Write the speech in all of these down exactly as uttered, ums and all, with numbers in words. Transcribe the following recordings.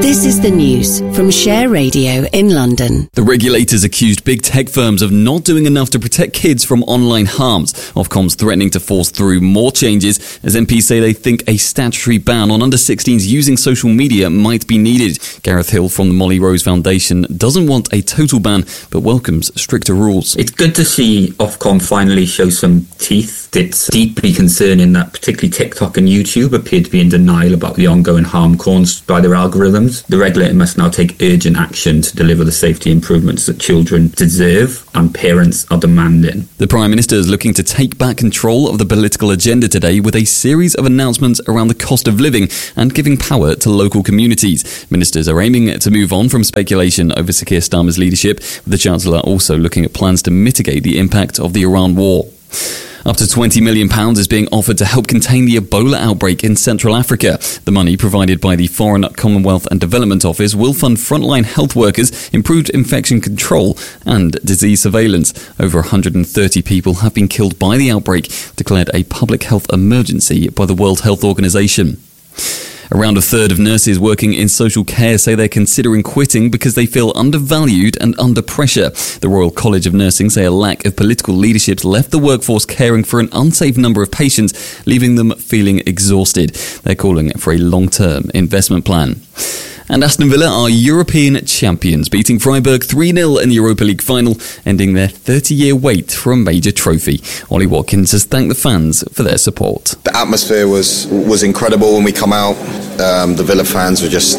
This is the news from Share Radio in London. The regulators accused big tech firms of not doing enough to protect kids from online harms. Ofcom's threatening to force through more changes, as M Ps say they think a statutory ban on under sixteens using social media might be needed. Gareth Hill from the Molly Rose Foundation doesn't want a total ban, but welcomes stricter rules. It's good to see Ofcom finally show some teeth. It's deeply concerning that particularly TikTok and YouTube appear to be in denial about the ongoing harm caused by their algorithms. The regulator must now take urgent action to deliver the safety improvements that children deserve and parents are demanding. The Prime Minister is looking to take back control of the political agenda today with a series of announcements around the cost of living and giving power to local communities. Ministers are aiming to move on from speculation over Sir Keir Starmer's leadership, with the Chancellor also looking at plans to mitigate the impact of the Iran war. Up to twenty million pounds is being offered to help contain the Ebola outbreak in Central Africa. The money provided by the Foreign, Commonwealth and Development Office will fund frontline health workers, improved infection control and disease surveillance. Over one hundred thirty people have been killed by the outbreak, declared a public health emergency by the World Health Organization. Around a third of nurses working in social care say they're considering quitting because they feel undervalued and under pressure. The Royal College of Nursing say a lack of political leadership left the workforce caring for an unsafe number of patients, leaving them feeling exhausted. They're calling for a long-term investment plan. And Aston Villa are European champions, beating Freiburg three nil in the Europa League final, ending their thirty-year wait for a major trophy. Ollie Watkins has thanked the fans for their support. The atmosphere was was incredible when we come out. Um, the Villa fans were just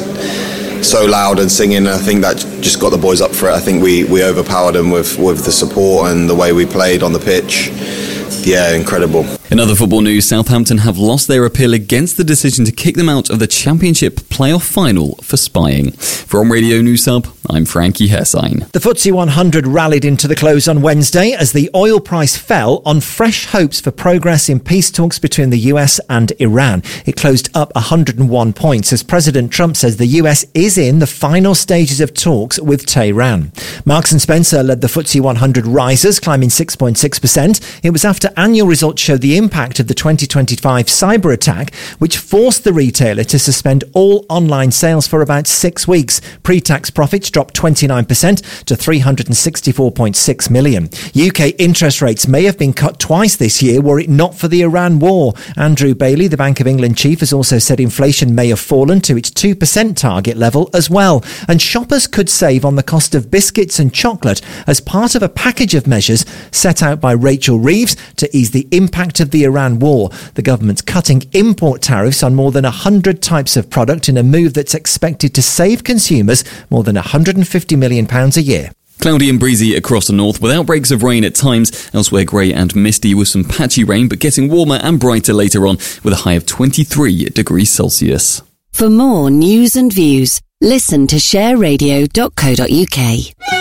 so loud and singing. I think that just got the boys up for it. I think we, we overpowered them with, with the support and the way we played on the pitch. Yeah, incredible. In other football news, Southampton have lost their appeal against the decision to kick them out of the Championship playoff final for spying. From Radio News Hub, I'm Frankie Hessine. The F T S E one hundred rallied into the close on Wednesday as the oil price fell on fresh hopes for progress in peace talks between the U S and Iran. It closed up one hundred one points as President Trump says the U S is in the final stages of talks with Tehran. Marks and Spencer led the F T S E one hundred risers, climbing six point six percent. It was after annual results showed the impact of the twenty twenty-five cyber attack, which forced the retailer to suspend all online sales for about six weeks. Pre-tax profits dropped twenty-nine percent to three hundred sixty-four point six million. U K interest rates may have been cut twice this year were it not for the Iran war. Andrew Bailey, the Bank of England chief, has also said inflation may have fallen to its two percent target level as well. And shoppers could save on the cost of biscuits and chocolate as part of a package of measures set out by Rachel Reeves to ease the impact of the Iran war. The government's cutting import tariffs on more than one hundred types of product in a move that's expected to save consumers more than one hundred fifty million pounds a year. Cloudy and breezy across the north with outbreaks of rain at times. Elsewhere grey and misty with some patchy rain, but getting warmer and brighter later on with a high of twenty-three degrees Celsius. For more news and views, listen to share radio dot co dot uk.